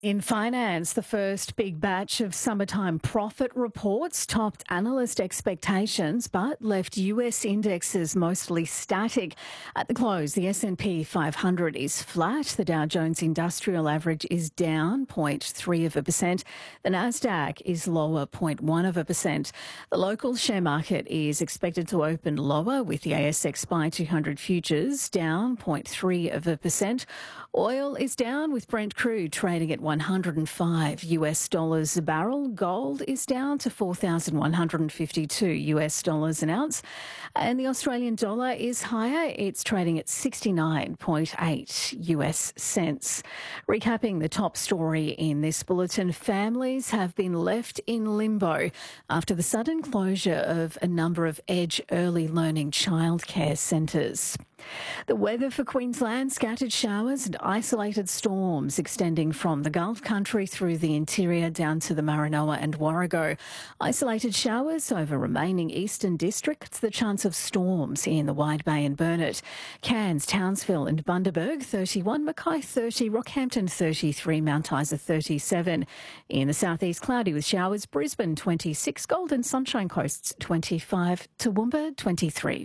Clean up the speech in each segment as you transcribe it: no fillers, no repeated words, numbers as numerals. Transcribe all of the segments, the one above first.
In finance, the first big batch of summertime profit reports topped analyst expectations but left US indexes mostly static. At the close, the S&P 500 is flat. The Dow Jones Industrial Average is down 0.3%. The Nasdaq is lower 0.1%. The local share market is expected to open lower, with the ASX SPI 200 futures down 0.3%. Oil is down, with Brent crude trading at $105 a barrel. Gold is down to $4,152 an ounce. And the Australian dollar is higher. It's trading at 69.8 US cents. Recapping the top story in this bulletin, families have been left in limbo after the sudden closure of a number of Edge early learning childcare centres. The weather for Queensland: scattered showers and isolated storms extending from the Gulf country through the interior down to the Maranoa and Warrego. Isolated showers over remaining eastern districts, the chance of storms in the Wide Bay and Burnett. Cairns, Townsville and Bundaberg 31, Mackay 30, Rockhampton 33, Mount Isa 37. In the southeast, cloudy with showers, Brisbane 26, Golden Sunshine Coasts 25, Toowoomba 23.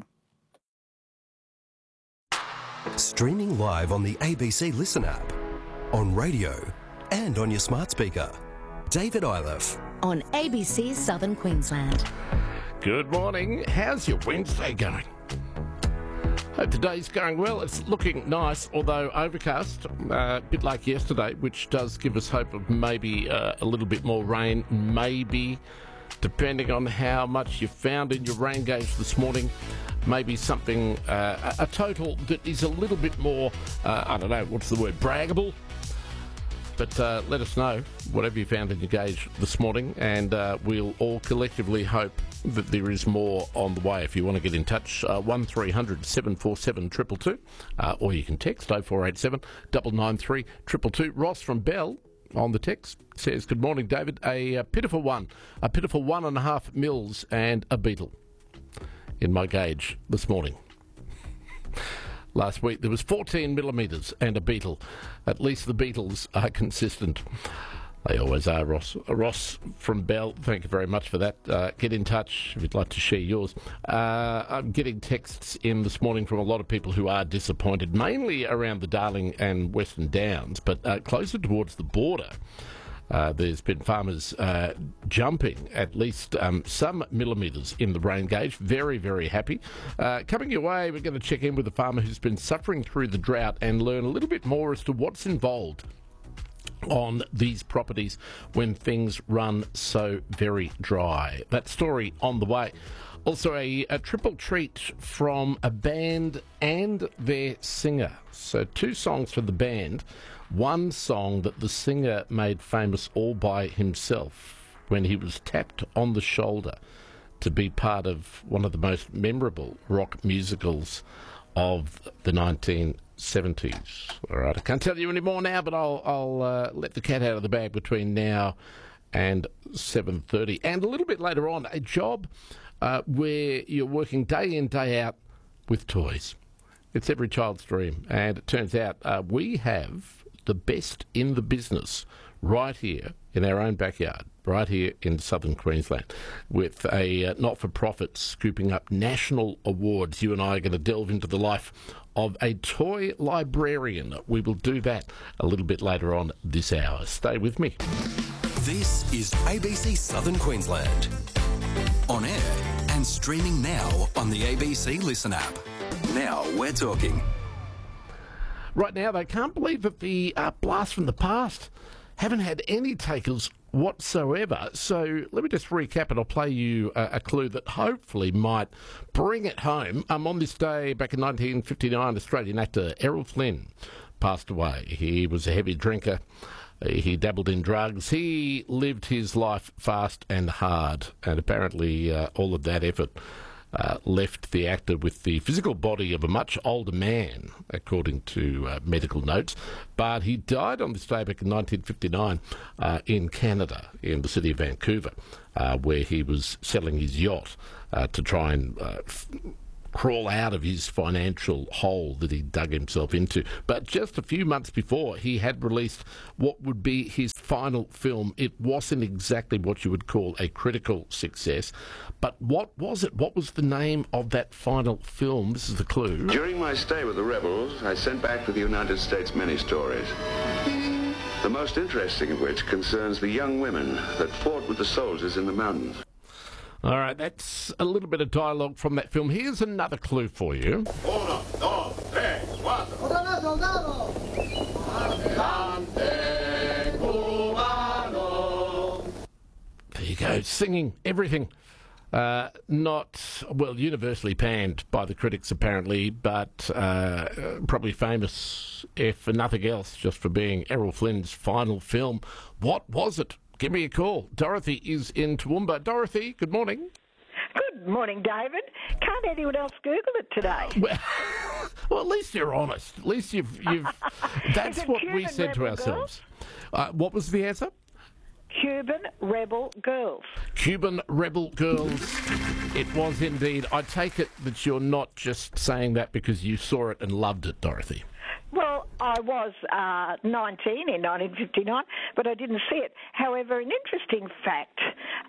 Streaming live on the ABC Listen app, on radio and on your smart speaker. David Iliff on ABC Southern Queensland. Good morning. How's your Wednesday going? Hope today's going well. It's looking nice, although overcast, a bit like yesterday, which does give us hope of maybe a little bit more rain, maybe, depending on how much you found in your rain gauge this morning. Maybe something, a total that is a little bit more, I don't know, what's the word, braggable? But let us know, whatever you found in your gauge this morning, and we'll all collectively hope that there is more on the way. If you want to get in touch, 1300 747 222, or you can text 0487 993 222. Ross from Bell on the text says, good morning, David. A pitiful 1.5 mils and a beetle in my gauge this morning. Last week there was 14 millimetres and a beetle. At least the beetles are consistent. They always are, Ross. Ross from Bell, thank you very much for that. Get in touch if you'd like to share yours. I'm getting texts in this morning from a lot of people who are disappointed, mainly around the Darling and Western Downs, but closer towards the border. There's been farmers jumping at least some millimetres in the rain gauge. Very, very happy. Coming your way, we're going to check in with a farmer who's been suffering through the drought and learn a little bit more as to what's involved on these properties when things run so very dry. That story on the way. Also a triple treat from a band and their singer. So 2 songs for the band. One song that the singer made famous all by himself when he was tapped on the shoulder to be part of one of the most memorable rock musicals of the 1970s. All right, I can't tell you any more now, but I'll let the cat out of the bag between now and 7:30. And a little bit later on, a job where you're working day in, day out with toys. It's every child's dream. And it turns out we have the best in the business right here in our own backyard, right here in southern Queensland, with a not-for-profit scooping up national awards. You and I are going to delve into the life of a toy librarian. We will do that a little bit later on this hour. Stay with me. This is ABC Southern Queensland. On air and streaming now on the ABC Listen app. Now we're talking. Right now, they can't believe that the Blast from the Past haven't had any takers whatsoever. So let me just recap and I'll play you a clue that hopefully might bring it home. On this day, back in 1959, Australian actor Errol Flynn passed away. He was a heavy drinker. He dabbled in drugs. He lived his life fast and hard. And apparently all of that effort left the actor with the physical body of a much older man, according to medical notes. But he died on this day back in 1959 in Canada, in the city of Vancouver, where he was selling his yacht to try and crawl out of his financial hole that he dug himself into. But just a few months before, he had released what would be his final film. It wasn't exactly what you would call a critical success, but what was it? What was the name of that final film? This is the clue. During my stay with the rebels, I sent back to the United States many stories. The most interesting of which concerns the young women that fought with the soldiers in the mountains. All right, that's a little bit of dialogue from that film. Here's another clue for you. Uno, dos, tres, cuatro. There you go, singing everything. Not, well, universally panned by the critics apparently, but probably famous, if for nothing else, just for being Errol Flynn's final film. What was it? Give me a call. Dorothy is in Toowoomba. Dorothy, good morning. Good morning, David. Can't anyone else Google it today? Well, at least you're honest. At least you've that's what we said to ourselves. What was the answer? Cuban Rebel Girls. Cuban Rebel Girls. It was indeed. I take it that you're not just saying that because you saw it and loved it, Dorothy. Well, I was 19 in 1959, but I didn't see it. However, an interesting fact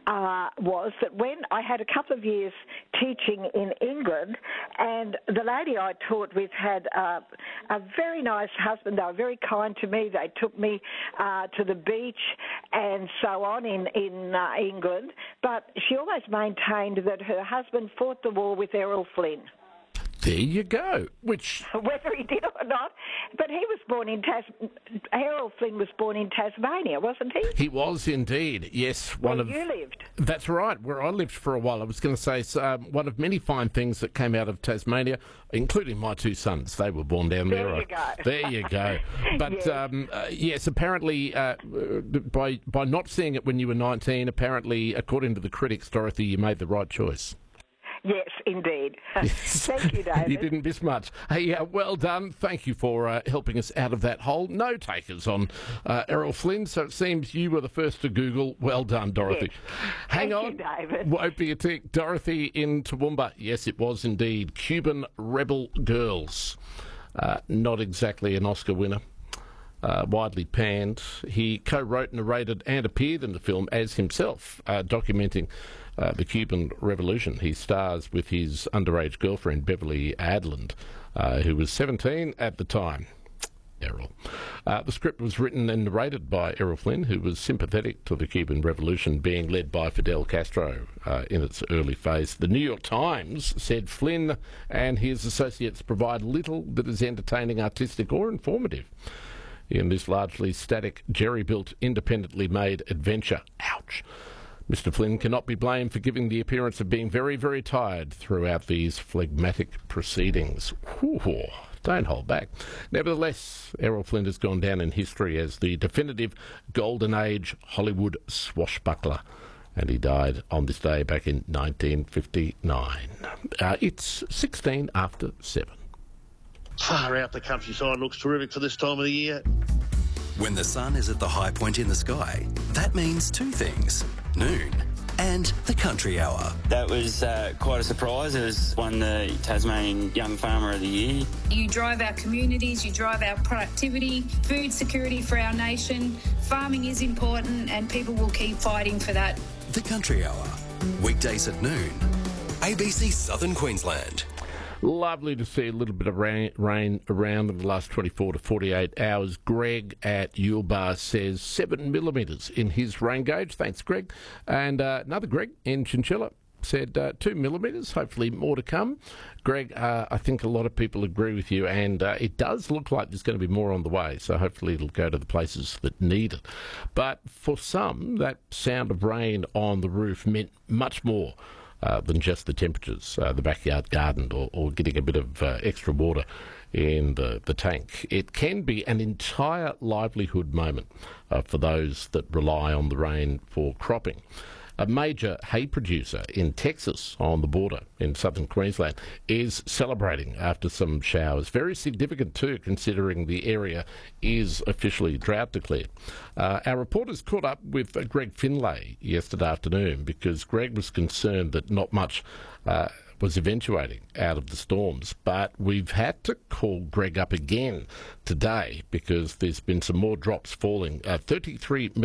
was that when I had a couple of years teaching in England, and the lady I taught with had a very nice husband. They were very kind to me. They took me to the beach and so on in England, but she always maintained that her husband fought the war with Errol Flynn. There you go. Which, whether he did or not, but he was born in Errol Flynn was born in Tasmania, wasn't he? He was indeed. Yes, where you lived. That's right. Where I lived for a while. I was going to say one of many fine things that came out of Tasmania, including my two sons. They were born down there. There you go. There you go. But yes, apparently by not seeing it when you were 19, apparently, according to the critics, Dorothy, you made the right choice. Yes, indeed. Yes. Thank you, David. You didn't miss much. Hey, well done. Thank you for helping us out of that hole. No takers on Errol Flynn, so it seems you were the first to Google. Well done, Dorothy. Yes. Hang Thank on. you, David. Won't be a tick. Dorothy in Toowoomba. Yes, it was indeed. Cuban Rebel Girls. Not exactly an Oscar winner. Widely panned. He co-wrote, narrated and appeared in the film as himself, documenting the Cuban Revolution. He stars with his underage girlfriend, Beverly Adland, who was 17 at the time. Errol. The script was written and narrated by Errol Flynn, who was sympathetic to the Cuban Revolution being led by Fidel Castro in its early phase. The New York Times said Flynn and his associates provide little that is entertaining, artistic or informative in this largely static, jerry-built, independently made adventure. Ouch. Mr. Flynn cannot be blamed for giving the appearance of being very, very tired throughout these phlegmatic proceedings. Whew, don't hold back. Nevertheless, Errol Flynn has gone down in history as the definitive Golden Age Hollywood swashbuckler, and he died on this day back in 1959. It's 16 after 7. Far out, the countryside looks terrific for this time of the year. When the sun is at the high point in the sky, that means two things: noon and the country hour. That was quite a surprise. It was won the Tasmanian Young Farmer of the Year. You drive our communities, you drive our productivity, food security for our nation. Farming is important and people will keep fighting for that. The country hour, weekdays at noon. ABC Southern Queensland. Lovely to see a little bit of rain around in the last 24 to 48 hours. Greg at Yulbar says 7 millimetres in his rain gauge. Thanks, Greg. And another Greg in Chinchilla said 2 millimetres, hopefully more to come. Greg, I think a lot of people agree with you, and it does look like there's going to be more on the way, so hopefully it'll go to the places that need it. But for some, that sound of rain on the roof meant much more than just the temperatures, the backyard garden, or getting a bit of extra water in the tank. It can be an entire livelihood moment for those that rely on the rain for cropping. A major hay producer in Texas, on the border in southern Queensland, is celebrating after some showers. Very significant too, considering the area is officially drought declared. Our reporters caught up with Greg Finlay yesterday afternoon because Greg was concerned that not much was eventuating out of the storms. But we've had to call Greg up again today because there's been some more drops falling. 33